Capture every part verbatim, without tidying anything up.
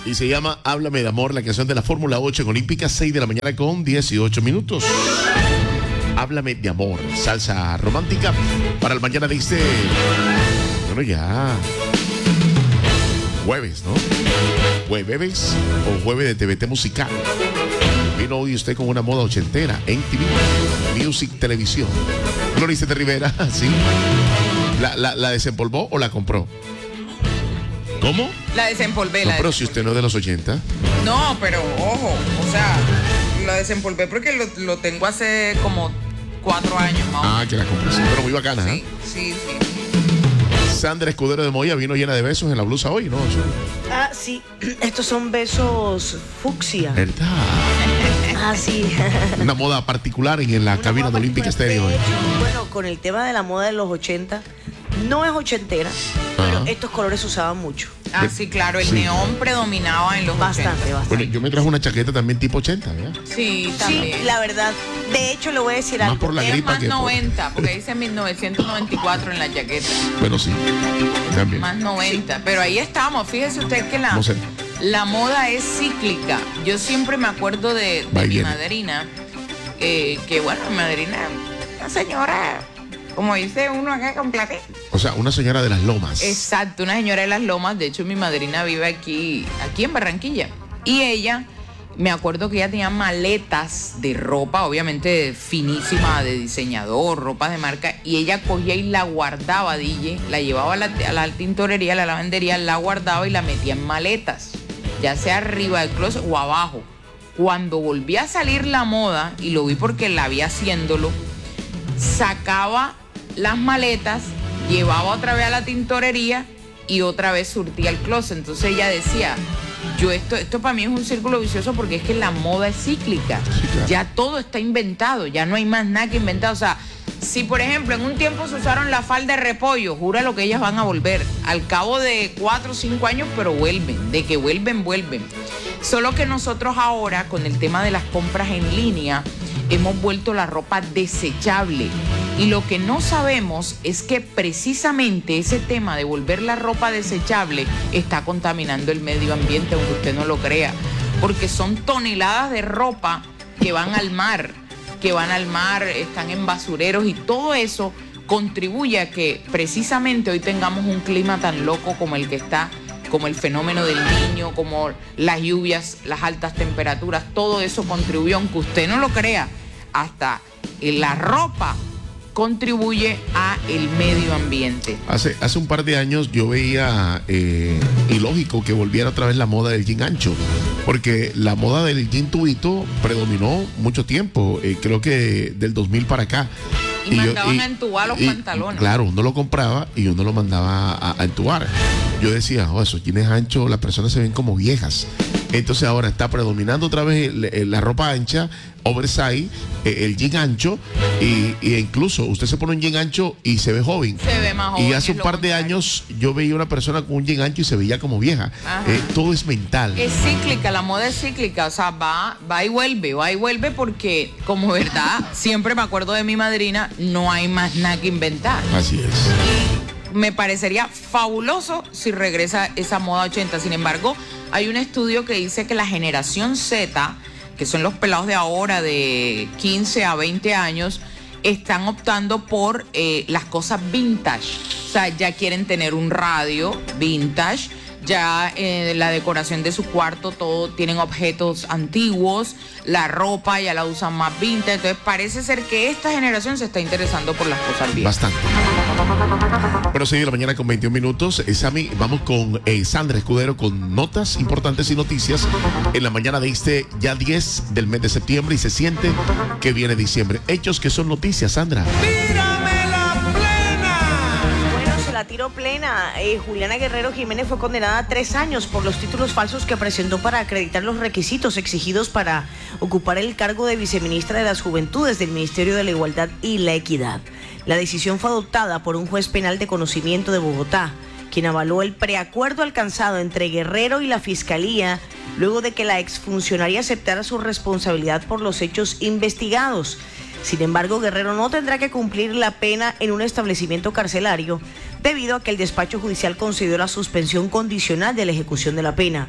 Y se llama Háblame de Amor, la canción de la Fórmula ocho en Olímpica, seis de la mañana con dieciocho minutos. Háblame de Amor, salsa romántica para el mañana de este... Bueno, ya... Jueves, ¿no? Jueves o jueves de T V T musical. Vino hoy usted con una moda ochentera en T V, Music Televisión. Glorice de Rivera, ¿sí? ¿La, la, ¿La desempolvó o la compró? ¿Cómo? La desempolvé. No, la pero si usted no es de los ochenta. No, pero ojo, o sea, la desempolvé porque lo, lo tengo hace como cuatro años más o menos. Ah, que la compré, sí, pero muy bacana, Sí, ¿eh? sí, sí. Sandra Escudero de Moya vino llena de besos en la blusa hoy, ¿no? Ah, sí, estos son besos fucsia. ¿Verdad? Ah, sí. Una moda particular en la Una cabina moda de Olímpica particular. Estéreo. De hecho, bueno, con el tema de la moda de los ochenta, no es ochentera, pero Ajá. estos colores se usaban mucho. Ah, sí, claro, el Sí. neón predominaba en los Bastante, ochenta. bastante. Bueno, yo me trajo una chaqueta también tipo ochenta, ¿verdad? Sí, Sí, también. la verdad. De hecho, le voy a decir Más algo. por la Es gripa más que por- noventa, porque dice mil novecientos noventa y cuatro en la chaqueta. Bueno, sí. También. Más noventa. Pero ahí estamos. Fíjese usted que la, Vamos a ver. la moda es cíclica. Yo siempre me acuerdo de, Va de y mi viene. madrina, eh, que bueno, mi madrina, una señora, como dice uno acá con platito. O sea, una señora de las lomas. Exacto, una señora de las Lomas. De hecho, mi madrina vive aquí, aquí en Barranquilla. Y ella, me acuerdo que ella tenía maletas de ropa, obviamente finísima, de diseñador, ropa de marca. Y ella cogía y la guardaba, D J, la llevaba a la, a la tintorería, a la lavandería, la guardaba y la metía en maletas, ya sea arriba del closet o abajo. Cuando volvía a salir la moda, y lo vi porque la vi haciéndolo, sacaba las maletas, llevaba otra vez a la tintorería y otra vez surtía el closet. Entonces ella decía, yo esto, esto para mí es un círculo vicioso porque es que la moda es cíclica. Sí, claro. Ya todo está inventado, ya no hay más nada que inventar. O sea, si por ejemplo en un tiempo se usaron la falda de repollo, jura lo que ellas van a volver. Al cabo de cuatro o cinco años, pero vuelven, de que vuelven, vuelven. Solo que nosotros ahora, con el tema de las compras en línea, hemos vuelto la ropa desechable. Y lo que no sabemos es que precisamente ese tema de volver la ropa desechable está contaminando el medio ambiente, aunque usted no lo crea. Porque son toneladas de ropa que van al mar, que van al mar, están en basureros y todo eso contribuye a que precisamente hoy tengamos un clima tan loco como el que está, como el fenómeno del Niño, como las lluvias, las altas temperaturas, todo eso contribuyó, aunque usted no lo crea, hasta la ropa contribuye a el medio ambiente. Hace, hace un par de años yo veía eh, ilógico que volviera otra vez la moda del jean ancho, porque la moda del jean tubito predominó mucho tiempo, eh, creo que del dos mil para acá. Y, y mandaban yo, y, a entubar los y, pantalones. Claro, uno lo compraba y uno lo mandaba a, a entubar. Yo decía, oh, esos jeans anchos, las personas se ven como viejas. Entonces ahora está predominando otra vez la ropa ancha, oversize, el jean ancho, y, y incluso usted se pone un jean ancho y se ve joven. Se ve más joven. Y hace un par de años yo veía una persona con un jean ancho y se veía como vieja. Eh, todo es mental. Es cíclica, la moda es cíclica, o sea, va, va y vuelve, va y vuelve porque, como verdad, siempre me acuerdo de mi madrina, no hay más nada que inventar. Así es. Y me parecería fabuloso si regresa esa moda ochenta. Sin embargo, hay un estudio que dice que la generación Z, que son los pelados de ahora de quince a veinte años, están optando por eh, las cosas vintage. O sea, ya quieren tener un radio vintage, ya eh, la decoración de su cuarto, todo tienen objetos antiguos, la ropa ya la usan más vintage. Entonces parece ser que esta generación se está interesando por las cosas viejas. Bastante. Bueno, seis de la mañana con veintiún minutos. Eh, Sammy, vamos con eh, Sandra Escudero con notas importantes y noticias en la mañana de este ya diez del mes de septiembre, y se siente que viene diciembre. Hechos que son noticias, Sandra. ¡Tírame la plena! Bueno, se la tiró plena. Eh, Juliana Guerrero Jiménez fue condenada a tres años por los títulos falsos que presentó para acreditar los requisitos exigidos para ocupar el cargo de viceministra de las Juventudes del Ministerio de la Igualdad y la Equidad. La decisión fue adoptada por un juez penal de conocimiento de Bogotá, quien avaló el preacuerdo alcanzado entre Guerrero y la Fiscalía luego de que la exfuncionaria aceptara su responsabilidad por los hechos investigados. Sin embargo, Guerrero no tendrá que cumplir la pena en un establecimiento carcelario debido a que el despacho judicial concedió la suspensión condicional de la ejecución de la pena.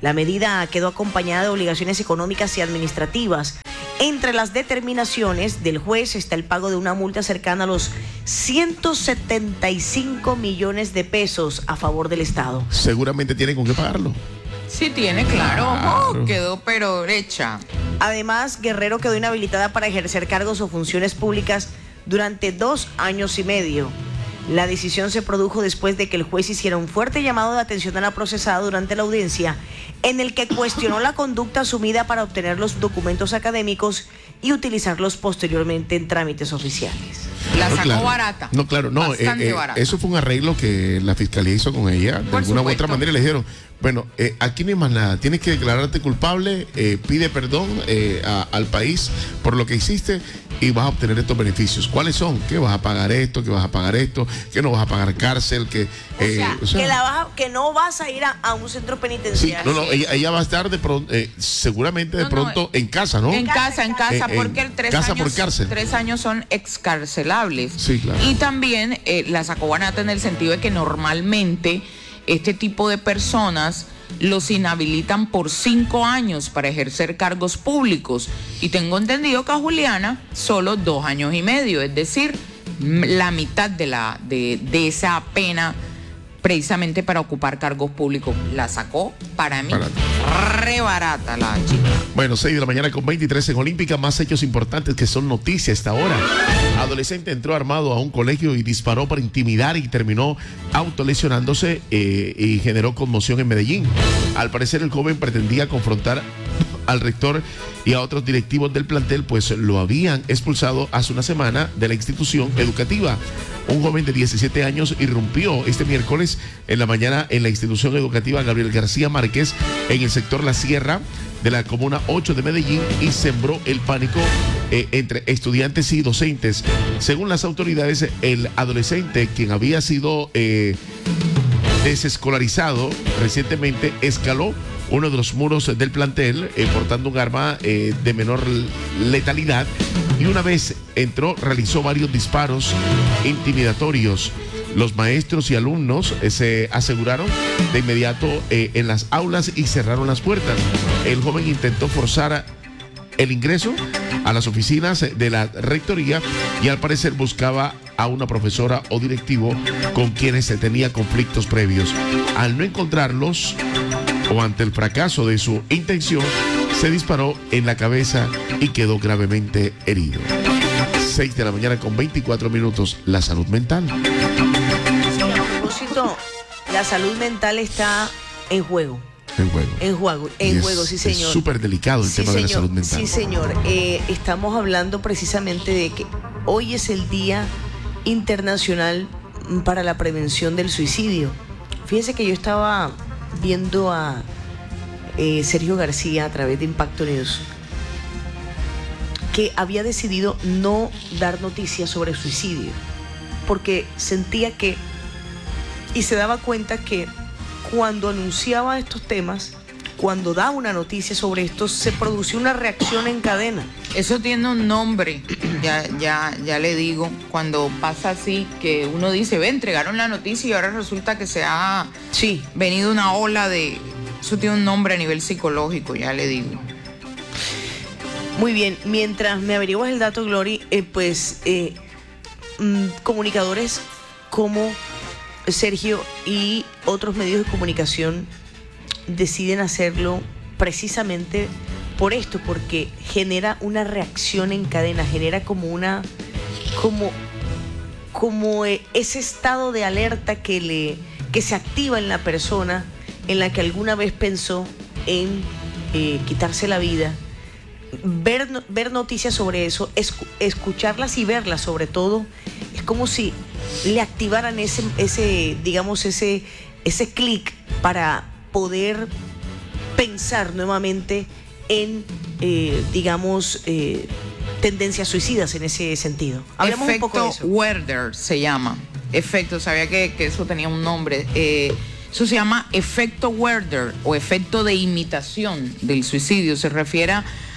La medida quedó acompañada de obligaciones económicas y administrativas. Entre las determinaciones del juez está el pago de una multa cercana a los ciento setenta y cinco millones de pesos a favor del Estado. Seguramente tiene con qué pagarlo. Sí tiene, claro. Claro. Oh, quedó pero hecha. Además, Guerrero quedó inhabilitada para ejercer cargos o funciones públicas durante dos años y medio. La decisión se produjo después de que el juez hiciera un fuerte llamado de atención a la procesada durante la audiencia, en el que cuestionó la conducta asumida para obtener los documentos académicos y utilizarlos posteriormente en trámites oficiales. La No, sacó claro. barata. No, claro, no. eh, Bastante eh, barata. Eso fue un arreglo que la fiscalía hizo con ella. De Por alguna u supuesto. otra manera le dijeron, bueno, eh, aquí no hay más nada. Tienes que declararte culpable, eh, pide perdón eh, a- al país por lo que hiciste y vas a obtener estos beneficios. ¿Cuáles son? Que vas a pagar esto, que vas a pagar esto, que no vas a pagar cárcel, que... O eh, sea, o sea, que, la vas a- que no vas a ir a, a un centro sí, penitenciario. no, no, ella, ella va a estar de pronto, eh, seguramente de No, no, pronto en casa, ¿no? En casa, en casa, En- en porque el tres casa años, por cárcel. tres años son excarcelables. Sí, claro. Y también eh, la sacó barata en el sentido de que normalmente este tipo de personas los inhabilitan por cinco años para ejercer cargos públicos. Y tengo entendido que a Juliana solo dos años y medio, es decir, m- la mitad de, la, de, de esa pena precisamente para ocupar cargos públicos. La sacó para mí Barata. re barata la chica. Bueno, seis de la mañana con veintitrés en Olímpica, más hechos importantes que son noticia hasta ahora. Adolescente entró armado a un colegio y disparó para intimidar y terminó autolesionándose eh, y generó conmoción en Medellín. Al parecer el joven pretendía confrontar al rector y a otros directivos del plantel, pues lo habían expulsado hace una semana de la institución educativa. Un joven de diecisiete años irrumpió este miércoles en la mañana en la institución educativa Gabriel García Márquez en el sector La Sierra de la Comuna ocho de Medellín y sembró el pánico eh, entre estudiantes y docentes. Según las autoridades, el adolescente, quien había sido eh, desescolarizado recientemente, escaló uno de los muros del plantel eh, portando un arma eh, de menor letalidad y una vez entró realizó varios disparos intimidatorios. Los maestros y alumnos eh, se aseguraron de inmediato eh, en las aulas y cerraron las puertas. El joven intentó forzar a el ingreso a las oficinas de la rectoría y al parecer buscaba a una profesora o directivo con quienes se tenía conflictos previos. Al no encontrarlos o ante el fracaso de su intención, se disparó en la cabeza y quedó gravemente herido. seis de la mañana con veinticuatro minutos, la salud mental. Sí, a propósito, la salud mental está en juego. En juego. En juego, Y en es- juego, sí, señor. Es súper delicado el Sí, tema de la señor. salud mental. Sí, señor. Eh, estamos hablando precisamente de que hoy es el Día Internacional para la Prevención del Suicidio. Fíjese que yo estaba viendo a eh, Sergio García a través de Impacto News, que había decidido no dar noticias sobre suicidio, porque sentía que, y se daba cuenta que cuando anunciaba estos temas, cuando daba una noticia sobre esto, se producía una reacción en cadena. Eso tiene un nombre, ya, ya, ya le digo, cuando pasa así, que uno dice, ve, entregaron la noticia y ahora resulta que se ha Sí. venido una ola de... Eso tiene un nombre a nivel psicológico, ya le digo. Muy bien, mientras me averiguas el dato, Glory, eh, pues eh, mm, comunicadores como Sergio y otros medios de comunicación deciden hacerlo precisamente por esto, porque genera una reacción en cadena, genera como una, como, como eh, ese estado de alerta que le, que se activa en la persona, en la que alguna vez pensó en eh, quitarse la vida. Ver, no- ver noticias sobre eso, escu- escucharlas y verlas sobre todo, es como si le activaran ese, ese digamos, ese, ese clic para poder pensar nuevamente en, eh, digamos, eh, tendencias suicidas en ese sentido. Hablemos un poco de Efecto eso. Werder se llama. Efecto, sabía que, que eso tenía un nombre. Eh, eso se llama efecto Werder o efecto de imitación del suicidio. Se refiere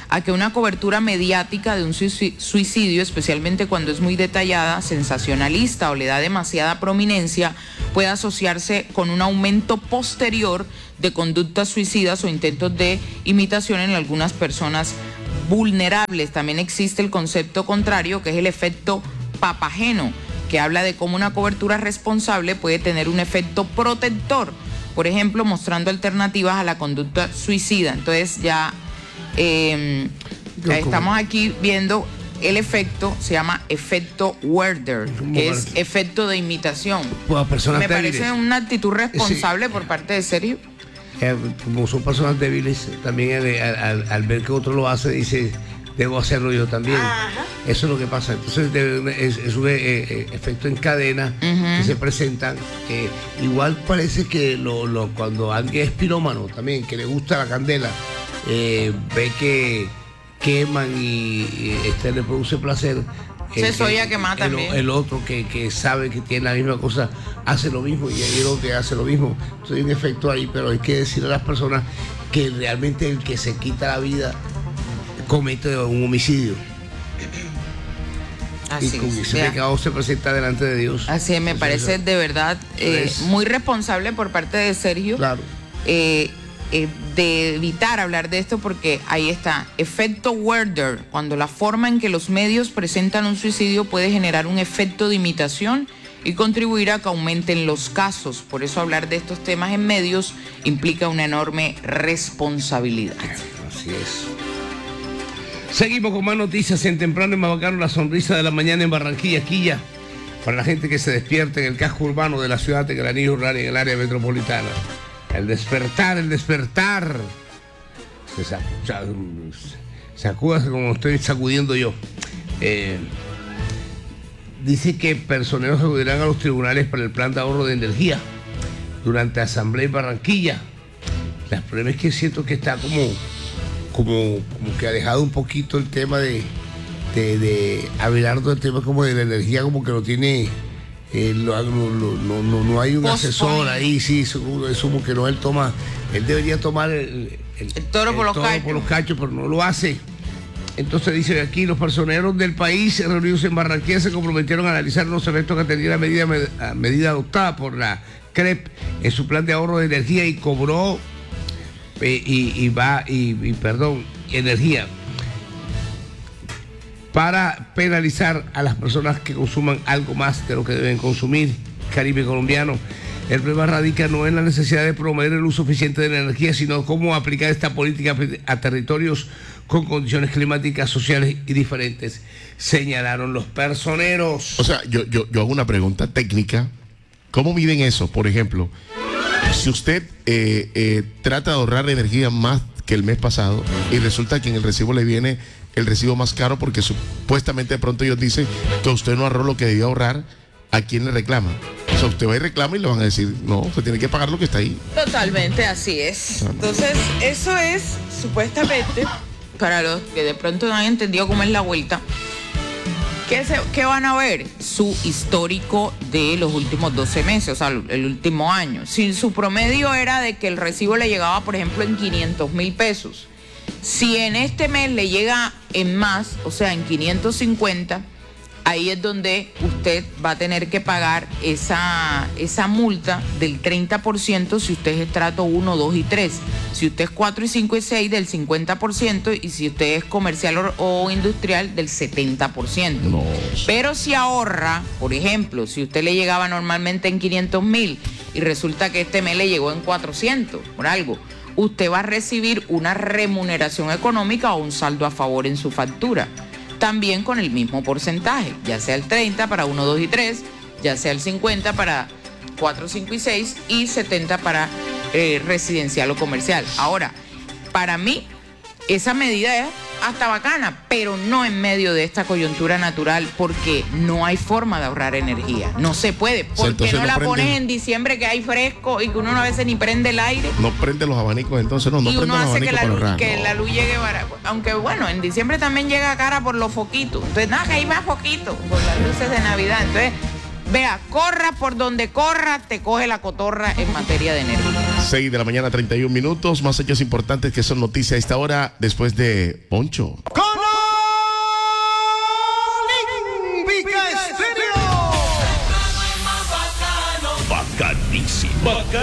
a que una cobertura mediática de un suicidio, especialmente cuando es muy detallada, sensacionalista o le da demasiada prominencia, puede asociarse con un aumento posterior de conductas suicidas o intentos de imitación en algunas personas vulnerables. También existe el concepto contrario, que es el efecto Papageno, que habla de cómo una cobertura responsable puede tener un efecto protector, por ejemplo, mostrando alternativas a la conducta suicida. Entonces ya eh, estamos aquí viendo el efecto, se llama efecto Werther, que es efecto de imitación. Pues personas Me débiles. parece una actitud responsable sí. por parte de Sergio. Eh, como son personas débiles, también al, al, al ver que otro lo hace, dice, debo hacerlo yo también. Ajá. Eso es lo que pasa. Entonces es, es un eh, efecto en cadena uh-huh. que se presentan. Eh, igual parece que lo, lo, cuando alguien es pirómano también, que le gusta la candela, eh, ve que queman y, y este le produce placer. Se soya quemada también. El, el otro que, que sabe que tiene la misma cosa hace lo mismo y hay otro que hace lo mismo. Entonces hay un efecto ahí, pero hay que decirle a las personas que realmente el que se quita la vida comete un homicidio. Así y con es, ese pecado se presenta delante de Dios. Así es, me Entonces, parece de verdad eh, muy responsable por parte de Sergio. Claro. Eh, eh, de evitar hablar de esto, porque ahí está, efecto Werther, cuando la forma en que los medios presentan un suicidio puede generar un efecto de imitación y contribuir a que aumenten los casos. Por eso hablar de estos temas en medios implica una enorme responsabilidad. Así es. Seguimos con más noticias en Temprano y más bacano, la sonrisa de la mañana en Barranquilla, Quilla, para la gente que se despierta en el casco urbano de la ciudad, en el anillo rural y en el área metropolitana. El despertar, el despertar. Se sacuda como estoy sacudiendo yo. Eh, dice que personeros acudirán a los tribunales para el plan de ahorro de energía durante asamblea en Barranquilla. El problema es que siento que está como, como, como que ha dejado un poquito el tema de, de, de Abelardo, el tema como de la energía, como que lo tiene... Eh, lo, lo, lo, no, no, no hay un Post asesor point. ahí, sí, eso, eso como que no, él toma, él debería tomar el, el, el toro, por, el los toro por los cachos, pero no lo hace. Entonces dice aquí, los personeros del país reunidos en Barranquilla se comprometieron a analizar los efectos que tendría la medida, medida adoptada por la C R E P en su plan de ahorro de energía y cobró eh, y, y va, y, y perdón, energía, para penalizar a las personas que consuman algo más de lo que deben consumir. Caribe colombiano. El problema radica no en la necesidad de promover el uso eficiente de la energía, sino cómo aplicar esta política a territorios con condiciones climáticas, sociales y diferentes, señalaron los personeros. O sea, yo, yo, yo hago una pregunta técnica. ¿Cómo miden eso? Por ejemplo, si usted eh, eh, trata de ahorrar energía más que el mes pasado y resulta que en el recibo le viene el recibo más caro porque supuestamente de pronto ellos dicen que usted no ahorró lo que debía ahorrar, ¿a quién le reclama? O sea, usted va y reclama y le van a decir, no, usted tiene que pagar lo que está ahí. Totalmente, así es. Entonces, eso es supuestamente, para los que de pronto no han entendido cómo es la vuelta, ¿qué, se, qué van a ver? Su histórico de los últimos doce meses, o sea, el último año. Si su promedio era de que el recibo le llegaba, por ejemplo, en quinientos mil pesos, si en este mes le llega en más, o sea, en quinientos cincuenta, ahí es donde usted va a tener que pagar esa, esa multa del treinta por ciento si usted es estrato uno, dos y tres. Si usted es cuatro y cinco y seis, del cincuenta por ciento, y si usted es comercial o, o industrial, del setenta por ciento. No. Pero si ahorra, por ejemplo, si usted le llegaba normalmente en quinientos mil y resulta que este mes le llegó en cuatrocientos, por algo, usted va a recibir una remuneración económica o un saldo a favor en su factura. También con el mismo porcentaje, ya sea el treinta para uno, dos y tres, ya sea el cincuenta para cuatro, cinco y seis y setenta para eh, residencial o comercial. Ahora, para mí, esa medida es hasta bacana, pero no en medio de esta coyuntura natural, porque no hay forma de ahorrar energía. No se puede. ¿Por qué no, no la prenden, pones en diciembre que hay fresco y que uno a veces ni prende el aire? No prende los abanicos, entonces no, no y prende uno los hace abanicos que, la luz, ahorrar, que no. la luz llegue barata. Aunque bueno, en diciembre también llega cara por los foquitos. Entonces, nada, que hay más foquitos por las luces de Navidad. Entonces, Vea, corra por donde corra, te coge la cotorra en materia de energía. seis de la mañana, treinta y un minutos. Más hechos importantes que son noticias a esta hora después de Poncho. Bacanísimo. Bacán.